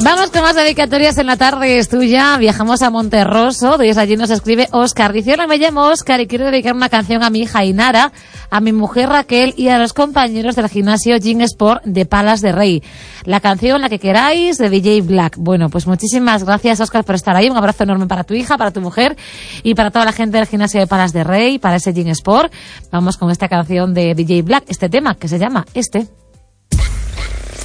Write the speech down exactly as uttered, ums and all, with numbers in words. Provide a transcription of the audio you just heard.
Vamos con más dedicatorias en la tarde, es tuya. Viajamos a Monterroso, desde allí nos escribe Óscar. Dice: hola, me llamo Óscar y quiero dedicar una canción a mi hija Inara, a mi mujer Raquel y a los compañeros del gimnasio Gym Sport de Palas de Rey. La canción, la que queráis, de D J Black. Bueno, pues muchísimas gracias, Óscar, por estar ahí. Un abrazo enorme para tu hija, para tu mujer y para toda la gente del gimnasio de Palas de Rey, para ese Gym Sport. Vamos con esta canción de D J Black, este tema que se llama Este.